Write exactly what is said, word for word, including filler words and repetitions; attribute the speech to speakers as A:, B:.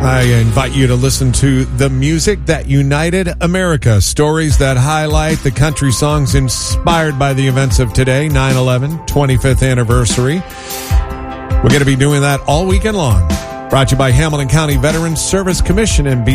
A: I invite you to listen to The Music That United America, stories that highlight the country songs inspired by the events of today, nine eleven, twenty-fifth anniversary. We're going to be doing that all weekend long. Brought to you by Hamilton County Veterans Service Commission and B